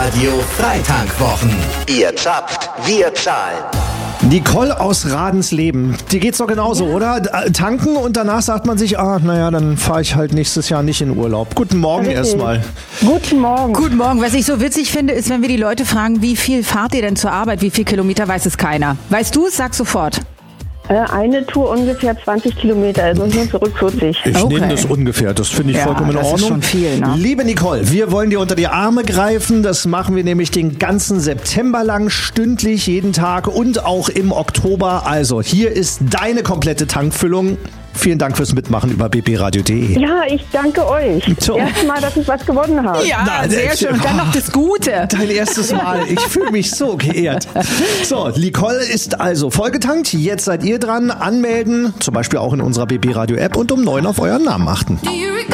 Radio Freitankwwochen. Ihr zapft, wir zahlen. Nicole aus Radensleben, dir geht's doch genauso, oder? Tanken und danach sagt man sich, dann fahre ich halt nächstes Jahr nicht in Urlaub. Guten Morgen erstmal. Guten Morgen. Guten Morgen. Was ich so witzig finde, ist, wenn wir die Leute fragen, wie viel fahrt ihr denn zur Arbeit, wie viel Kilometer, weiß es keiner. Weißt du es? Sag sofort. Eine Tour ungefähr 20 Kilometer, also nur zurück 40. Ich nehme das ungefähr, das finde ich vollkommen in Ordnung. Das ist schon viel, ne? Liebe Nicole, wir wollen dir unter die Arme greifen. Das machen wir nämlich den ganzen September lang, stündlich, jeden Tag und auch im Oktober. Also hier ist deine komplette Tankfüllung. Vielen Dank fürs Mitmachen über bbradio.de. Ja, ich danke euch. So. Erstmal, dass ich was gewonnen habe. Ja, sehr schön. Und dann noch das Gute. Dein erstes Mal. Ich fühle mich so geehrt. So, Nicole ist also vollgetankt. Jetzt seid ihr dran. Anmelden, zum Beispiel auch in unserer BB Radio App und um 9 auf euren Namen achten.